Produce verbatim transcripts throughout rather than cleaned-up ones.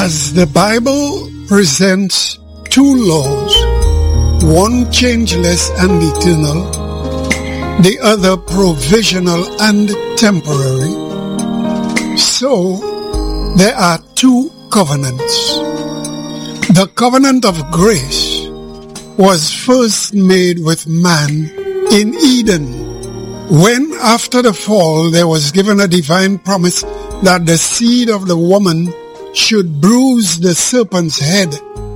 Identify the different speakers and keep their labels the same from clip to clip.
Speaker 1: As the Bible presents two laws, one changeless and eternal, the other provisional and temporary, so there are two covenants. The covenant of grace was first made with man in Eden, when after the fall there was given a divine promise that the seed of the woman should bruise the serpent's head.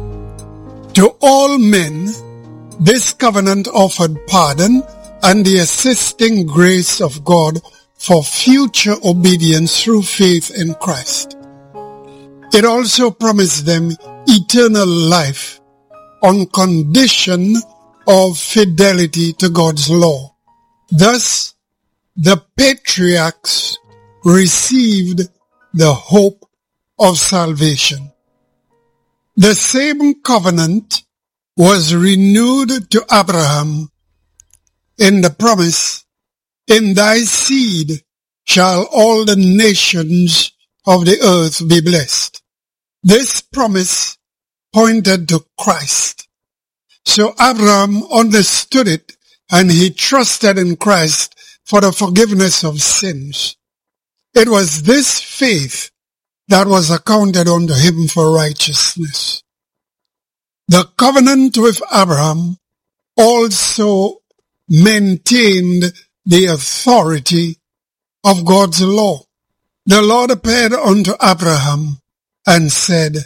Speaker 1: To all men, this covenant offered pardon and the assisting grace of God for future obedience through faith in Christ. It also promised them eternal life on condition of fidelity to God's law. Thus, the patriarchs received the hope of salvation. The same covenant was renewed to Abraham in the promise, "In thy seed shall all the nations of the earth be blessed." This promise pointed to Christ. So Abraham understood it, and he trusted in Christ for the forgiveness of sins. It was this faith that was accounted unto him for righteousness. The covenant with Abraham also maintained the authority of God's law. The Lord appeared unto Abraham and said,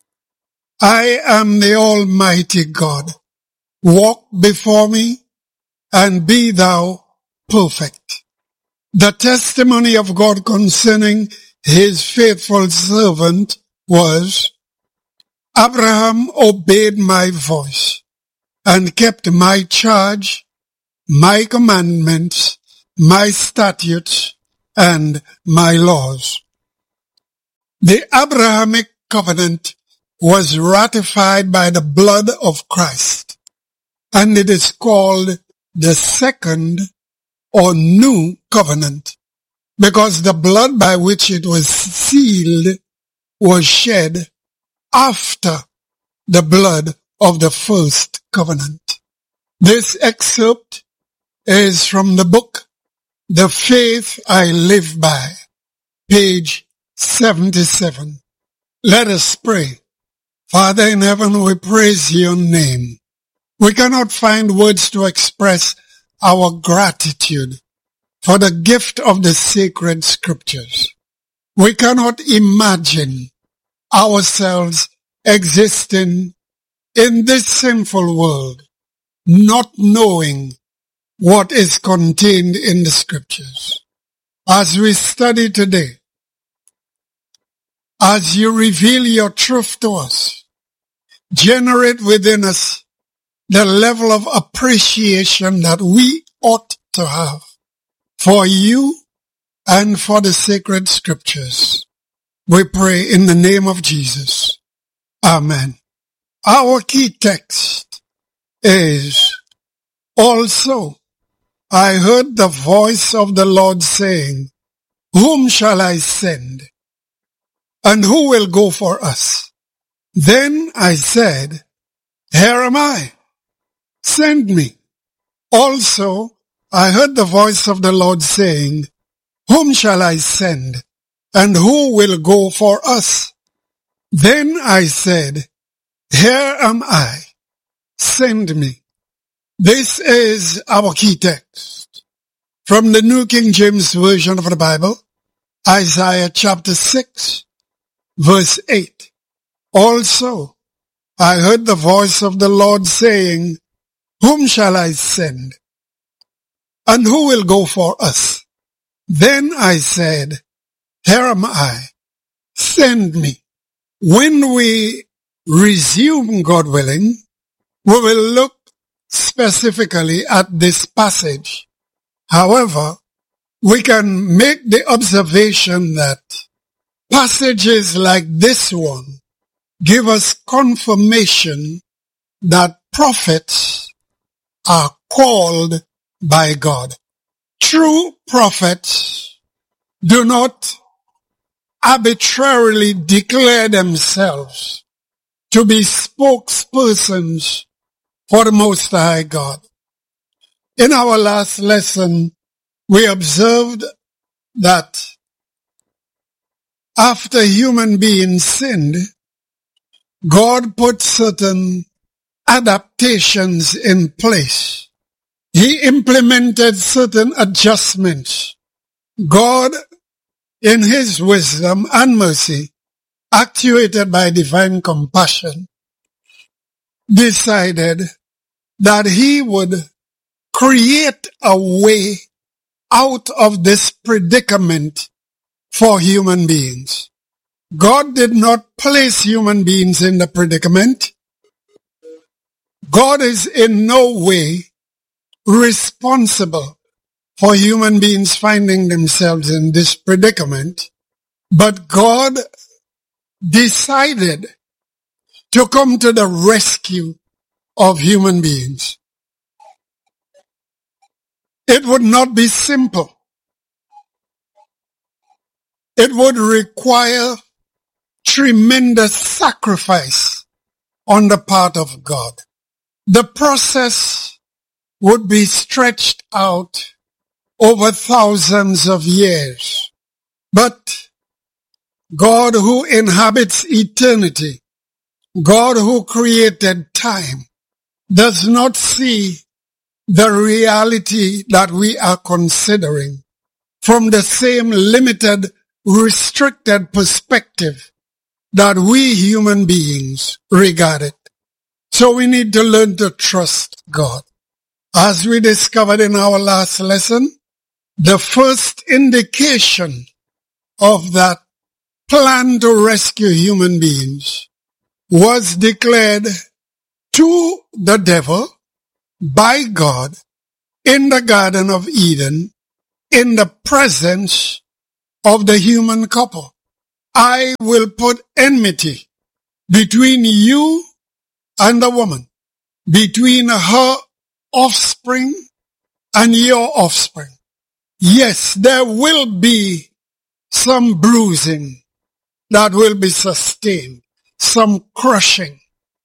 Speaker 1: "I am the Almighty God. Walk before me and be thou perfect." The testimony of God concerning his faithful servant was, "Abraham obeyed my voice and kept my charge, my commandments, my statutes, and my laws." The Abrahamic covenant was ratified by the blood of Christ, and it is called the second or new covenant, because the blood by which it was sealed was shed after the blood of the first covenant. This excerpt is from the book, The Faith I Live By, page seventy-seven. Let us pray. Father in heaven, we praise your name. We cannot find words to express our gratitude for the gift of the sacred scriptures. We cannot imagine ourselves existing in this sinful world, not knowing what is contained in the scriptures. As we study today, as you reveal your truth to us, generate within us the level of appreciation that we ought to have for you and for the sacred scriptures. We pray in the name of Jesus. Amen. Our key text is, "Also I heard the voice of the Lord saying, Whom shall I send? And who will go for us? Then I said, Here am I. Send me." Also I heard the voice of the Lord saying, "Whom shall I send? And who will go for us?" Then I said, "Here am I. Send me." This is our key text from the New King James Version of the Bible, Isaiah chapter six, verse eight. "Also I heard the voice of the Lord saying, Whom shall I send? And who will go for us? Then I said, Here am I. Send me." When we resume, God willing, we will look specifically at this passage. However, we can make the observation that passages like this one give us confirmation that prophets are called by God. True prophets do not arbitrarily declare themselves to be spokespersons for the Most High God. In our last lesson, we observed that after human beings sinned, God put certain adaptations in place. He implemented certain adjustments. God, in his wisdom and mercy, actuated by divine compassion, decided that he would create a way out of this predicament for human beings. God did not place human beings in the predicament. God is in no way responsible for human beings finding themselves in this predicament, but God decided to come to the rescue of human beings. It would not be simple. It would require tremendous sacrifice on the part of God. The process would be stretched out over thousands of years. But God, who inhabits eternity, God who created time, does not see the reality that we are considering from the same limited, restricted perspective that we human beings regard it. So we need to learn to trust God. As we discovered in our last lesson, the first indication of that plan to rescue human beings was declared to the devil by God in the Garden of Eden in the presence of the human couple. I will put enmity between you and the woman, between her offspring and your offspring. Yes, there will be some bruising that will be sustained, some crushing.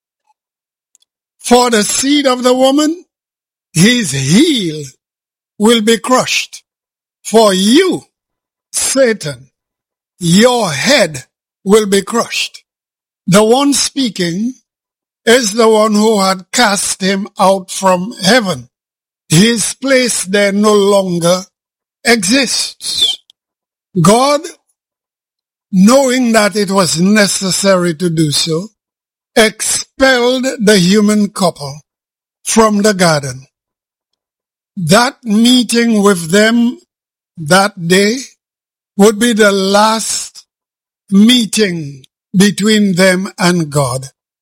Speaker 1: For the seed of the woman, his heel will be crushed. For you, Satan, your head will be crushed. The one speaking is the one who had cast him out from heaven. His place there no longer exists. God, knowing that it was necessary to do so, expelled the human couple from the garden. That meeting with them that day would be the last meeting between them and God.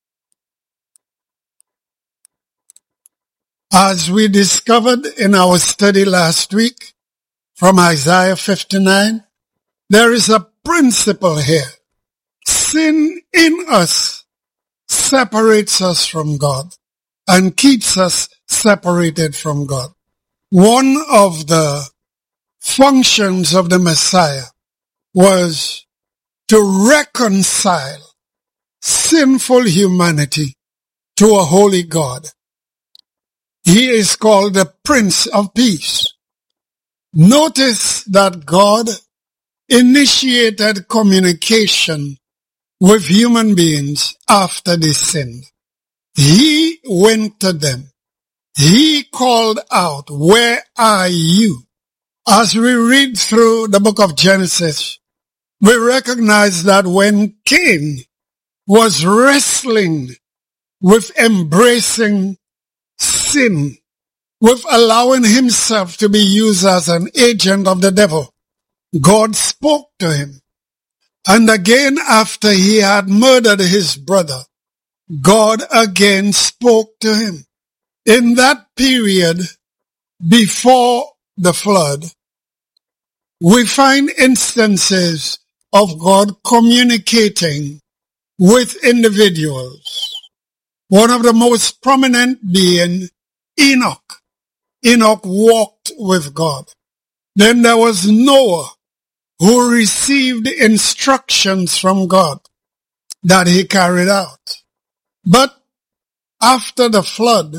Speaker 1: As we discovered in our study last week from Isaiah fifty-nine, there is a principle here. Sin in us separates us from God and keeps us separated from God. One of the functions of the Messiah was to reconcile sinful humanity to a holy God. He is called the Prince of Peace. Notice that God initiated communication with human beings after they sinned. He went to them. He called out, "Where are you?" As we read through the book of Genesis, we recognize that when Cain was wrestling with embracing sin, with allowing himself to be used as an agent of the devil, God spoke to him. And again, after he had murdered his brother, God again spoke to him. In that period before the flood, we find instances of God communicating with individuals. One of the most prominent being Enoch. Enoch walked with God. Then there was Noah. who received instructions from God that he carried out. But after the flood,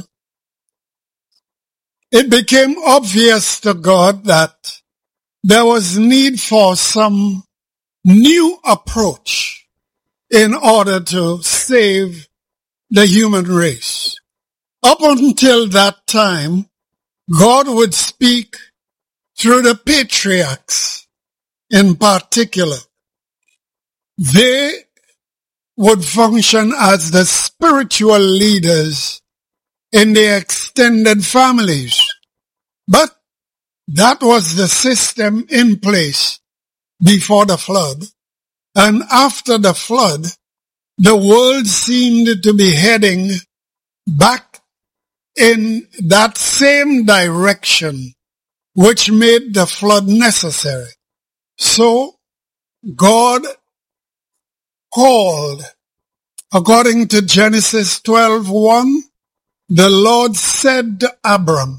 Speaker 1: it became obvious to God that there was need for some new approach in order to save the human race. Up until that time, God would speak through the patriarchs in particular. They would function as the spiritual leaders in the extended families. But that was the system in place before the flood. And after the flood, the world seemed to be heading back in that same direction which made the flood necessary. So God called, according to Genesis twelve one, the Lord said to Abram,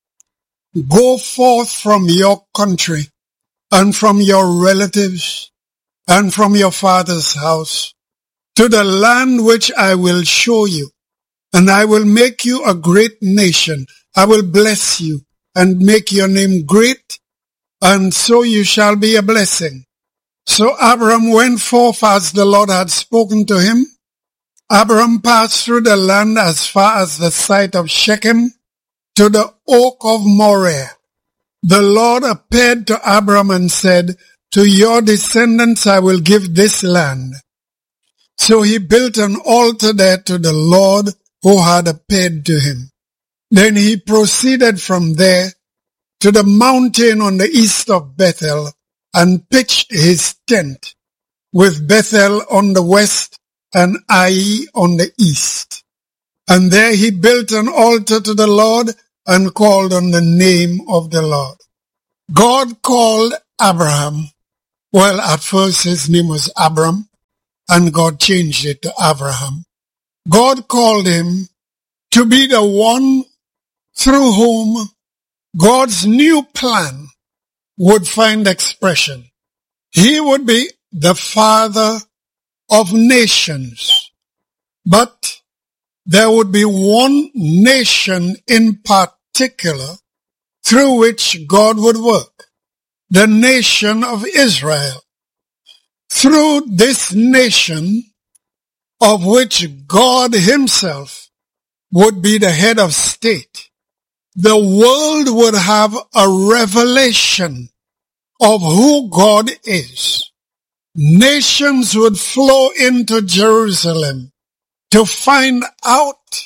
Speaker 1: "Go forth from your country and from your relatives and from your father's house to the land which I will show you, and I will make you a great nation. I will bless you and make your name great, and so you shall be a blessing." So Abram went forth as the Lord had spoken to him. Abram passed through the land as far as the site of Shechem to the oak of Moreh. The Lord appeared to Abram and said, "To your descendants I will give this land." So he built an altar there to the Lord who had appeared to him. Then he proceeded from there to the mountain on the east of Bethel and pitched his tent, with Bethel on the west and Ai on the east. And there he built an altar to the Lord and called on the name of the Lord. God called Abraham. Well, at first his name was Abram, and God changed it to Abraham. God called him to be the one through whom God's new plan would find expression. He would be the father of nations, but there would be one nation in particular through which God would work, the nation of Israel. Through this nation, of which God himself would be the head of state, the world would have a revelation of who God is. Nations would flow into Jerusalem to find out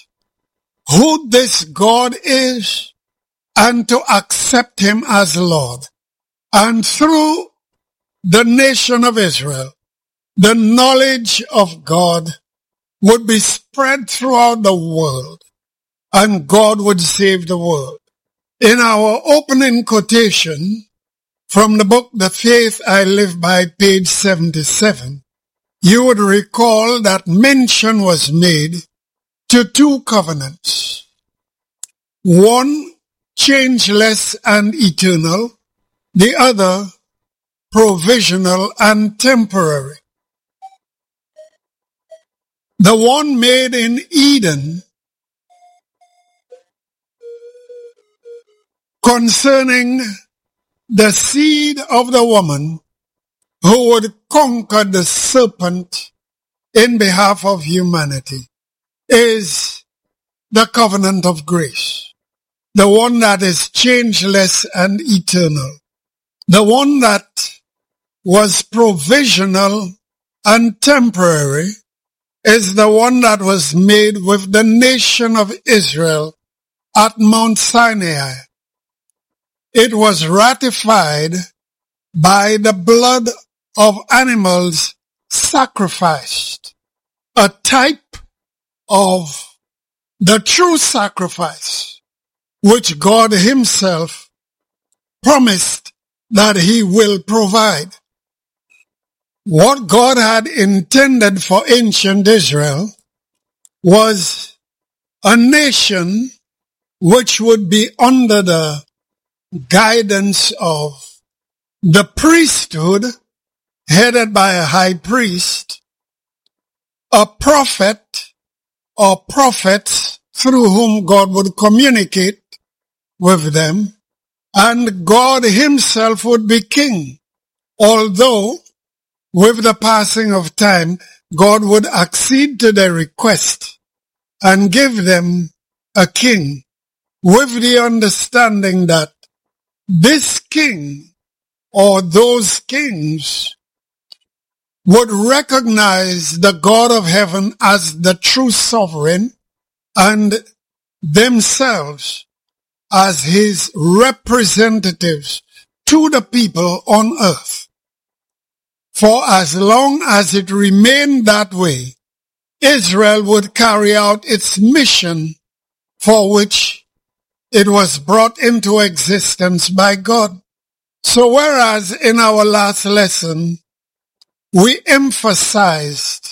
Speaker 1: who this God is and to accept him as Lord. And through the nation of Israel, the knowledge of God would be spread throughout the world, and God would save the world. In our opening quotation from the book The Faith I Live By, page seventy-seven, you would recall that mention was made to two covenants. One changeless and eternal, the other provisional and temporary. The one made in Eden concerning the seed of the woman who would conquer the serpent in behalf of humanity is the covenant of grace, the one that is changeless and eternal, the one that was provisional and temporary is the one that was made with the nation of Israel at Mount Sinai. It was ratified by the blood of animals sacrificed, a type of the true sacrifice which God himself promised that he will provide. What God had intended for ancient Israel was a nation which would be under the guidance of The priesthood, headed by a high priest, a prophet or prophets through whom God would communicate with them, and God himself would be king. Although, with the passing of time, God would accede to their request and give them a king, with the understanding that this king or those kings would recognize the God of heaven as the true sovereign and themselves as his representatives to the people on earth. For as long as it remained that way, Israel would carry out its mission for which it was brought into existence by God. So whereas in our last lesson, we emphasized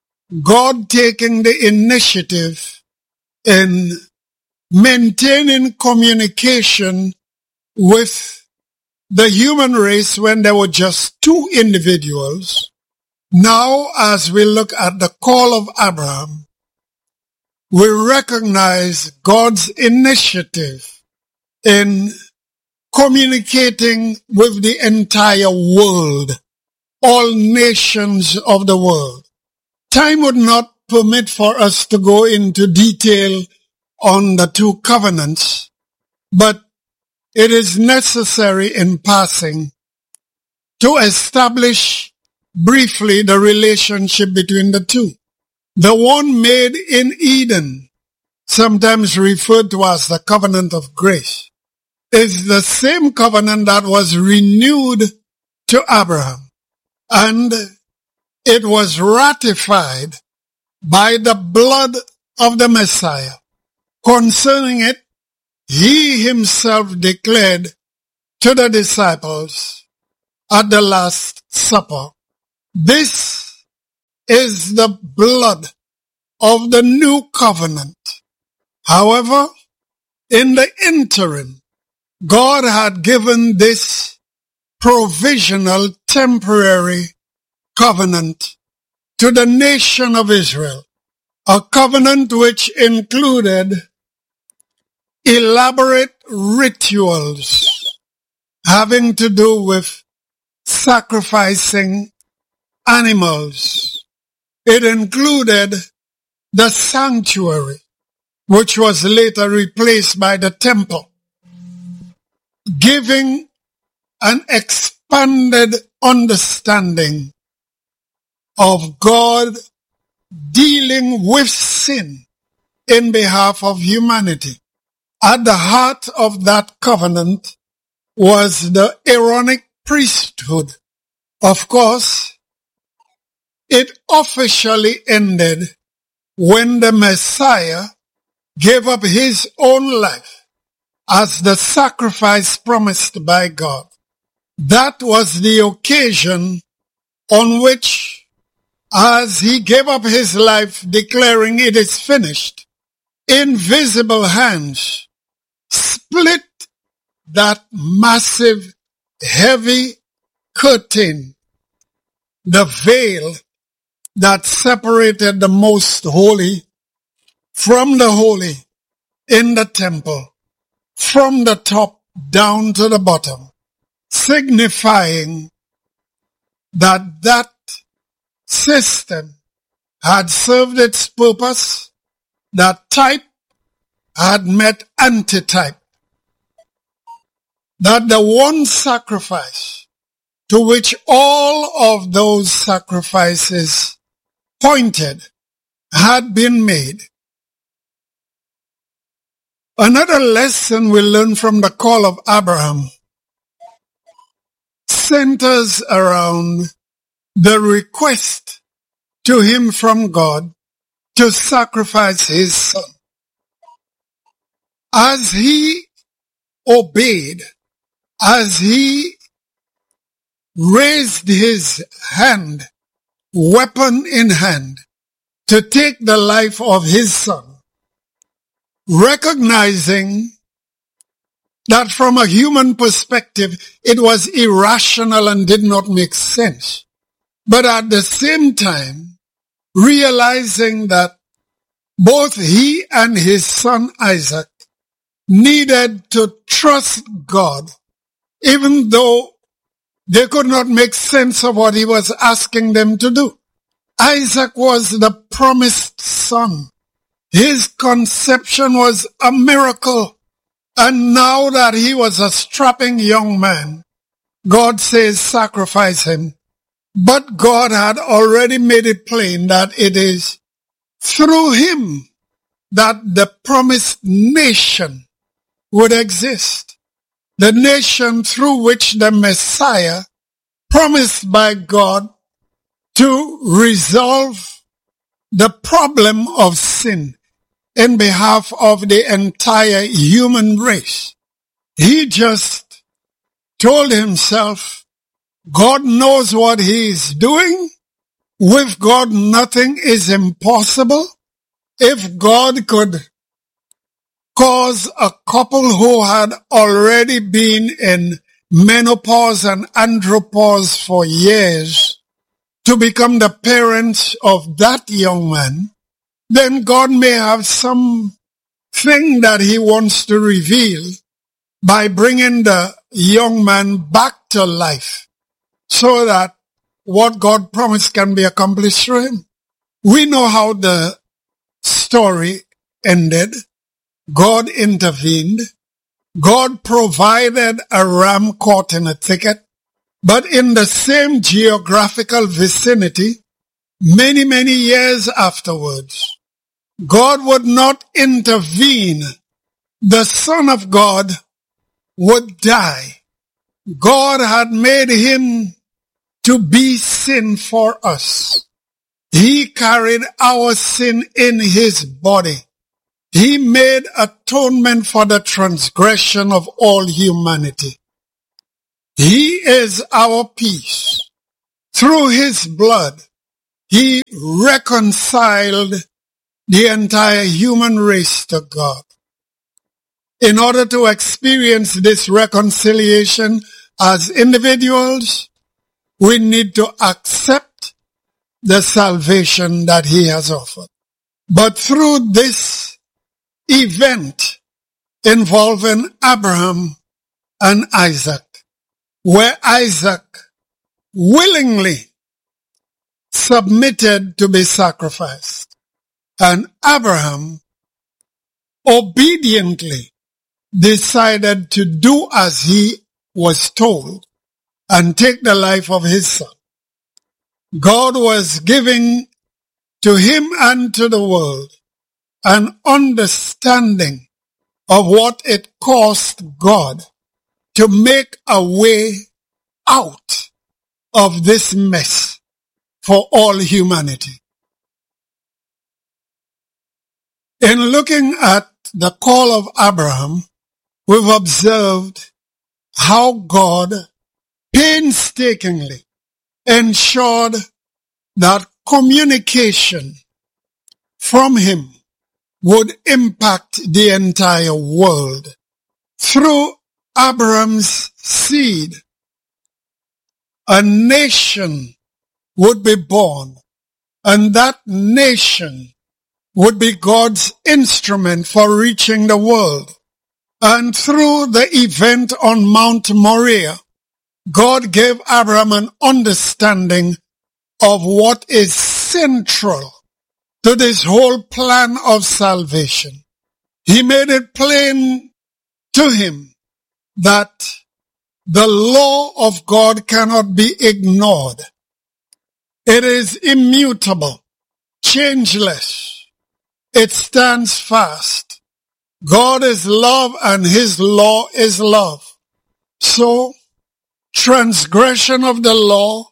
Speaker 1: God taking the initiative in maintaining communication with the human race when there were just two individuals, now as we look at the call of Abraham, we recognize God's initiative in communicating with the entire world, all nations of the world. Time would not permit for us to go into detail on the two covenants, but it is necessary in passing to establish briefly the relationship between the two. The one made in Eden, sometimes referred to as the covenant of grace, is the same covenant that was renewed to Abraham, and it was ratified by the blood of the Messiah. Concerning it, he himself declared to the disciples at the Last Supper, "This is the blood of the new covenant." However, in the interim, God had given this provisional, temporary covenant to the nation of Israel, a covenant which included elaborate rituals having to do with sacrificing animals. It included the sanctuary, which was later replaced by the temple, giving an expanded understanding of God dealing with sin in behalf of humanity. At the heart of that covenant was the Aaronic priesthood. Of course, it officially ended when the Messiah gave up his own life as the sacrifice promised by God. That was the occasion on which, as he gave up his life declaring it is finished, invisible hands split that massive, heavy curtain, the veil that separated the most holy from the holy in the temple, from the top down to the bottom, signifying that that system had served its purpose, that type had met antitype, that the one sacrifice to which all of those sacrifices pointed had been made. Another lesson we learn from the call of Abraham centers around the request to him from God to sacrifice his son. As he obeyed, as he raised his hand, weapon in hand, to take the life of his son, recognizing that from a human perspective, it was irrational and did not make sense. But at the same time, realizing that both he and his son Isaac needed to trust God, even though they could not make sense of what he was asking them to do. Isaac was the promised son. His conception was a miracle. And now that he was a strapping young man, God says sacrifice him. But God had already made it plain that it is through him that the promised nation would exist. The nation through which the Messiah, promised by God to resolve the problem of sin in behalf of the entire human race. He just told himself, God knows what he is doing. With God, nothing is impossible. If God could cause a couple who had already been in menopause and andropause for years to become the parents of that young man, then God may have some thing that he wants to reveal by bringing the young man back to life so that what God promised can be accomplished through him. We know how the story ended. God intervened. God provided a ram caught in a thicket. But in the same geographical vicinity, many, many years afterwards, God would not intervene. The Son of God would die. God had made him to be sin for us. He carried our sin in his body. He made atonement for the transgression of all humanity. He is our peace. Through his blood, he reconciled the entire human race to God. In order to experience this reconciliation as individuals, we need to accept the salvation that he has offered. But through this event involving Abraham and Isaac, where Isaac willingly submitted to be sacrificed, and Abraham obediently decided to do as he was told and take the life of his son. God was giving to him and to the world an understanding of what it cost God to make a way out of this mess for all humanity. In looking at the call of Abraham, we've observed how God painstakingly ensured that communication from him would impact the entire world. Through Abraham's seed, a nation would be born, and that nation would be God's instrument for reaching the world. And through the event on Mount Moriah, God gave Abraham an understanding of what is central to this whole plan of salvation. He made it plain to him that the law of God cannot be ignored. It is immutable, changeless. It stands fast. God is love and his law is love. So, transgression of the law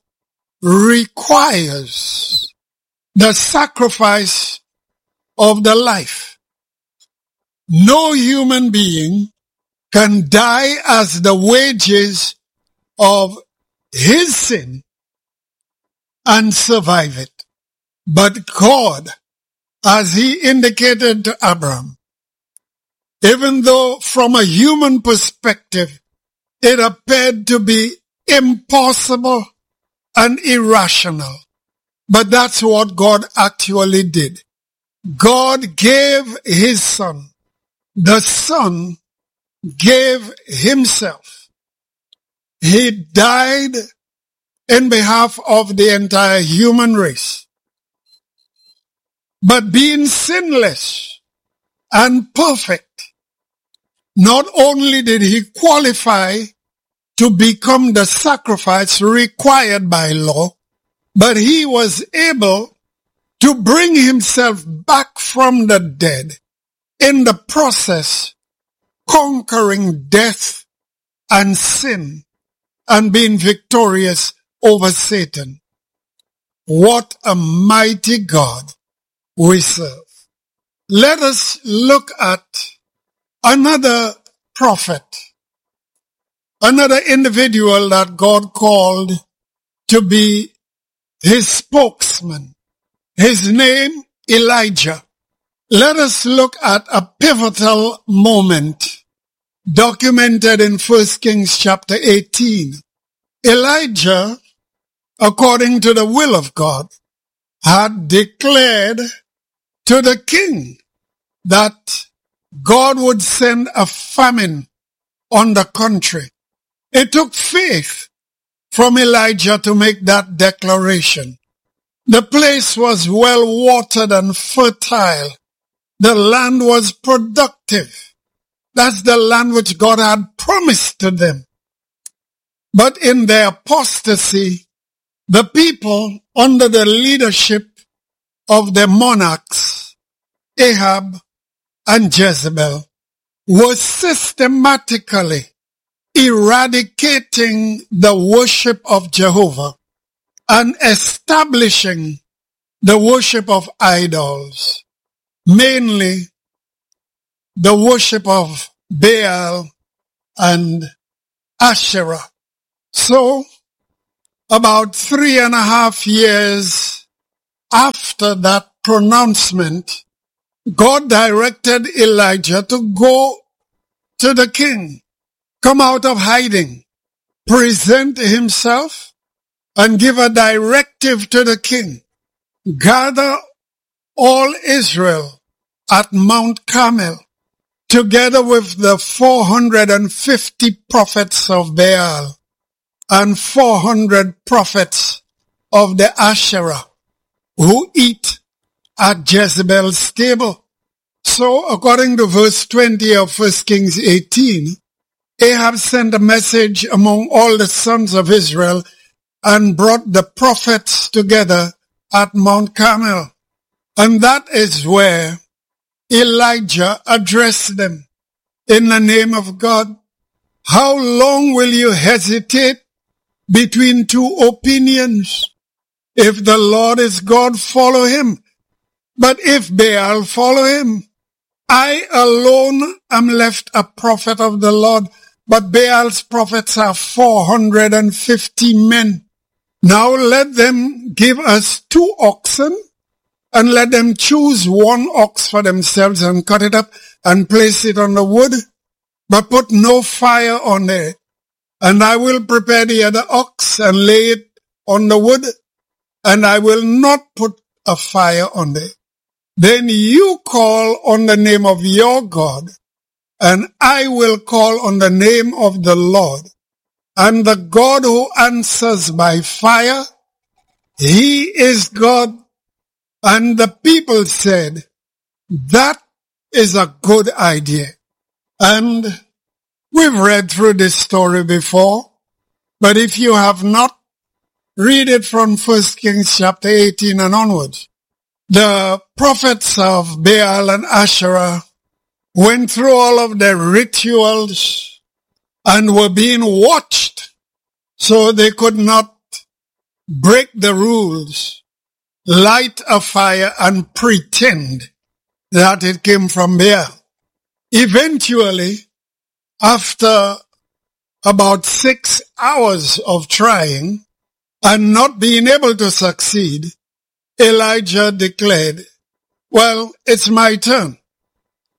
Speaker 1: requires the sacrifice of the life. No human being can die as the wages of his sin and survive it. But God, as he indicated to Abraham, even though from a human perspective, it appeared to be impossible and irrational. But that's what God actually did. God gave his son. The son gave himself. He died in behalf of the entire human race. But being sinless and perfect, not only did he qualify to become the sacrifice required by law, but he was able to bring himself back from the dead, in the process conquering death and sin and being victorious over Satan. What a mighty God we serve. Let us look at another prophet, another individual that God called to be his spokesman. His name, Elijah. Let us look at a pivotal moment documented in First Kings chapter eighteen. Elijah, according to the will of God, had declared to the king that God would send a famine on the country. It took faith from Elijah to make that declaration. The place was well watered and fertile. The land was productive. That's the land which God had promised to them. But in their apostasy, the people under the leadership of the monarchs, Ahab and Jezebel, were systematically eradicating the worship of Jehovah and establishing the worship of idols, mainly the worship of Baal and Asherah. So, about three and a half years after that pronouncement, God directed Elijah to go to the king, come out of hiding, present himself, and give a directive to the king. Gather all Israel at Mount Carmel, together with the four hundred fifty prophets of Baal and four hundred prophets of the Asherah who eat at Jezebel's table. So, according to verse twenty of First Kings eighteen, Ahab sent a message among all the sons of Israel and brought the prophets together at Mount Carmel. And that is where Elijah addressed them in the name of God. How long will you hesitate between two opinions? If the Lord is God, follow him. But if Baal, follow him. I alone am left a prophet of the Lord, but Baal's prophets are four hundred fifty men. Now let them give us two oxen, and let them choose one ox for themselves and cut it up and place it on the wood, but put no fire on it. And I will prepare the other ox and lay it on the wood, and I will not put a fire on it. Then you call on the name of your God, and I will call on the name of the Lord. And the God who answers by fire, he is God. And the people said, that is a good idea. And we've read through this story before, but if you have not, read it from First Kings chapter eighteen and onwards. The prophets of Baal and Asherah went through all of their rituals and were being watched so they could not break the rules, light a fire and pretend that it came from Baal. Eventually, after about six hours of trying and not being able to succeed, Elijah declared, well, it's my turn.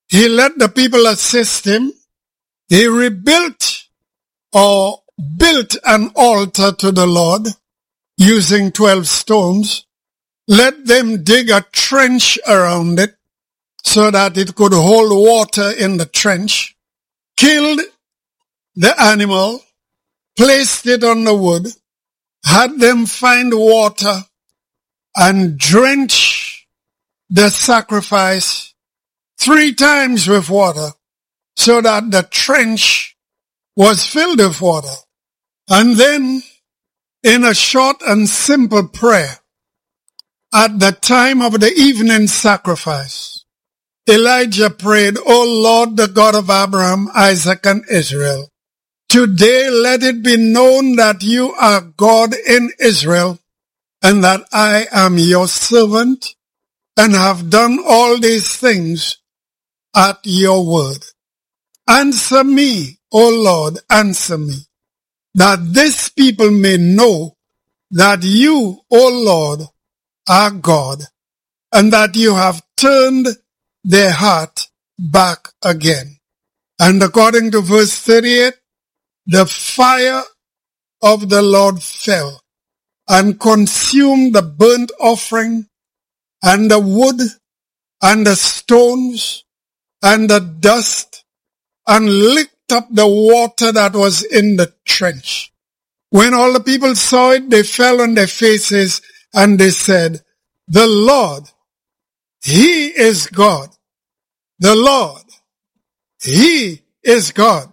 Speaker 1: He let the people assist him. He rebuilt or built an altar to the Lord using twelve stones. Let them dig a trench around it so that it could hold water in the trench. Killed the animal, placed it on the wood, had them find water and drench the sacrifice three times with water so that the trench was filled with water. And then in a short and simple prayer at the time of the evening sacrifice, Elijah prayed, O Lord, the God of Abraham, Isaac, and Israel, today let it be known that you are God in Israel, and that I am your servant, and have done all these things at your word. Answer me, O Lord, answer me, that this people may know that you, O Lord, are God, and that you have turned their heart back again. And according to verse thirty-eight, the fire of the Lord fell and consumed the burnt offering and the wood and the stones and the dust and licked up the water that was in the trench. When all the people saw it, they fell on their faces and they said, the Lord, He is God. The Lord, He is God.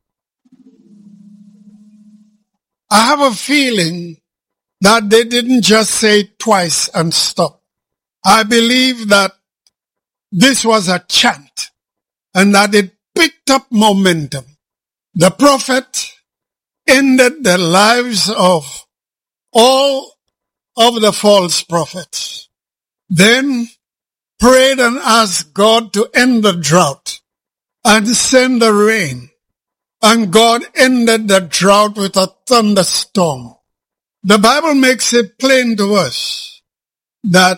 Speaker 1: I have a feeling that they didn't just say it twice and stop. I believe that this was a chant and that it picked up momentum. The prophet ended the lives of all of the false prophets. Then prayed and asked God to end the drought and send the rain. And God ended the drought with a thunderstorm. The Bible makes it plain to us that